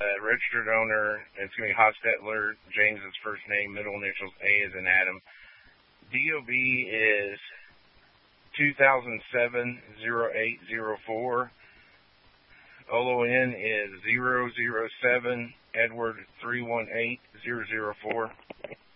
Registered owner, it's going to be Hostetler. James is first name, middle initials, A is in Adam. DOB is 2007-0804. OLON is 007 Edward 318004.